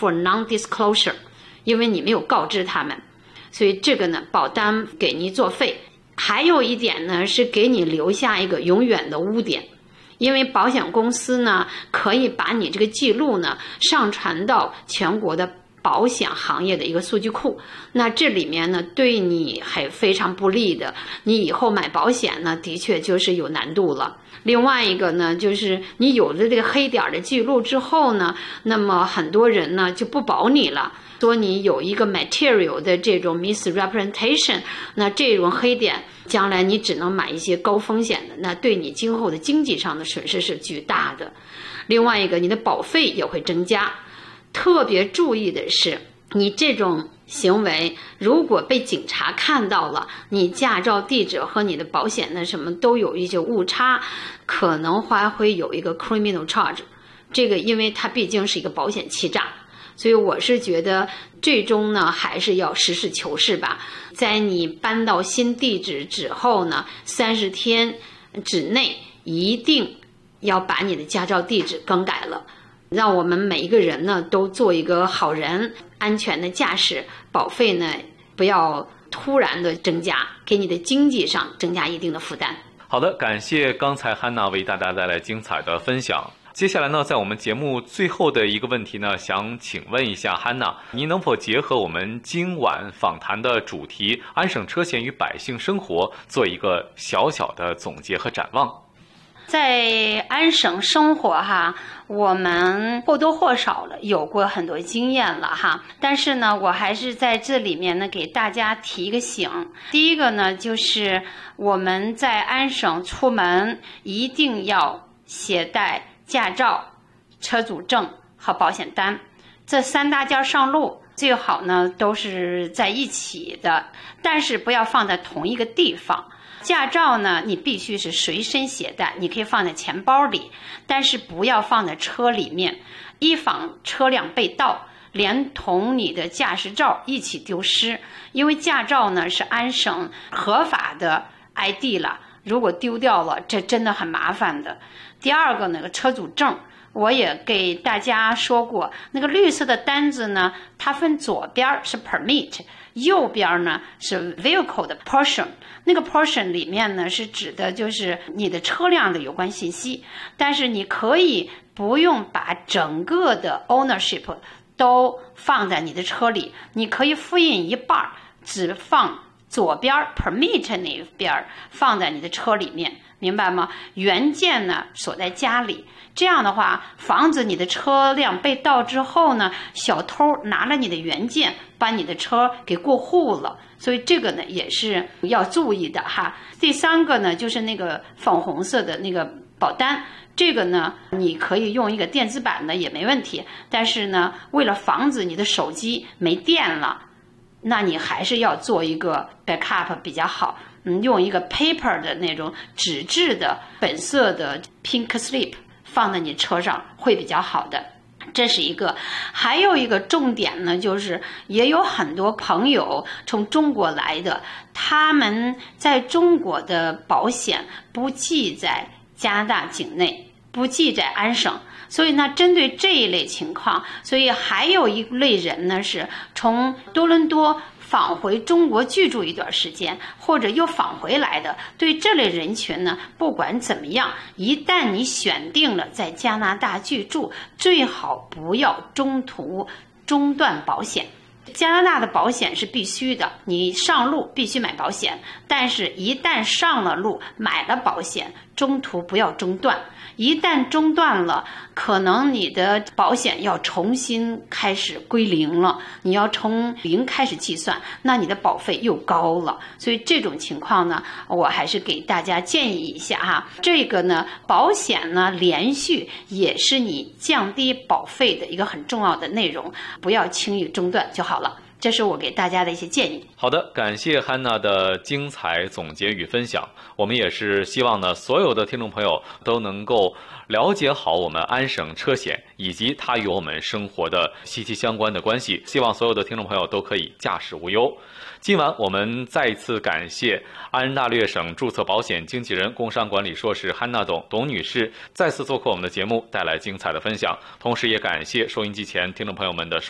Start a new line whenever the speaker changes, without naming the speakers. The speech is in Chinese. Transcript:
for non-disclosure， 因为你没有告知他们，所以这个呢，保单给你作废。还有一点呢，是给你留下一个永远的污点。因为保险公司呢，可以把你这个记录呢上传到全国的保险行业的一个数据库，那这里面呢对你还非常不利的，你以后买保险呢的确就是有难度了。另外一个呢，就是你有了这个黑点的记录之后呢，那么很多人呢就不保你了，说你有一个 material 的这种 misrepresentation， 那这种黑点将来你只能买一些高风险的，那对你今后的经济上的损失是巨大的。另外一个，你的保费也会增加。特别注意的是，你这种行为如果被警察看到了，你驾照地址和你的保险的什么都有一些误差，可能还会有一个 criminal charge。 这个因为它毕竟是一个保险欺诈，所以我是觉得最终呢还是要实事求是吧。在你搬到新地址之后呢，30天之内一定要把你的驾照地址更改了，让我们每一个人呢都做一个好人，安全的驾驶，保费呢不要突然的增加，给你的经济上增加一定的负担。
好的，感谢刚才汉娜为大家带来精彩的分享。接下来呢，在我们节目最后的一个问题呢，想请问一下汉娜，您能否结合我们今晚访谈的主题“安省车险与百姓生活”，做一个小小的总结和展望？
在安省生活哈，我们或多或少了有过很多经验了哈，但是呢，我还是在这里面呢给大家提一个醒。第一个呢，就是我们在安省出门一定要携带驾照、车主证和保险单，这3大件上路最好呢都是在一起的，但是不要放在同一个地方。驾照呢，你必须是随身携带，你可以放在钱包里，但是不要放在车里面，以防车辆被盗，连同你的驾驶照一起丢失。因为驾照呢是安省合法的 ID 了，如果丢掉了，这真的很麻烦的。第二个那个车主证，我也给大家说过，那个绿色的单子呢，它分左边是 permit， 右边呢是 vehicle 的 portion， 那个 portion 里面呢是指的就是你的车辆的有关信息，但是你可以不用把整个的 ownership 都放在你的车里，你可以复印一半，只放左边 permit 那一边放在你的车里面，明白吗？原件呢锁在家里，这样的话防止你的车辆被盗之后呢，小偷拿了你的原件把你的车给过户了，所以这个呢也是要注意的哈。第三个呢就是那个粉红色的那个保单，这个呢你可以用一个电子版的也没问题，但是呢为了防止你的手机没电了，那你还是要做一个 backup 比较好，用一个 paper 的那种纸质的本色的 pink slip 放在你车上会比较好的，这是一个。还有一个重点呢，就是也有很多朋友从中国来的，他们在中国的保险不记在加拿大境内，不记在安省，所以呢，针对这一类情况，所以还有一类人呢是从多伦多返回中国居住一段时间，或者又返回来的。对这类人群呢，不管怎么样，一旦你选定了在加拿大居住，最好不要中途中断保险。加拿大的保险是必须的，你上路必须买保险，但是一旦上了路买了保险，中途不要中断。一旦中断了，可能你的保险要重新开始归零了，你要从0开始计算，那你的保费又高了。所以这种情况呢，我还是给大家建议一下哈。这个呢，保险呢连续也是你降低保费的一个很重要的内容，不要轻易中断就好了。这是我给大家的一些建议。
好的，感谢汉娜的精彩总结与分享。我们也是希望呢，所有的听众朋友都能够了解好我们安省车险以及它与我们生活的息息相关的关系。希望所有的听众朋友都可以驾驶无忧。今晚我们再一次感谢安大略省注册保险经纪人、工商管理硕士汉娜董女士再次做客我们的节目，带来精彩的分享。同时也感谢收音机前听众朋友们的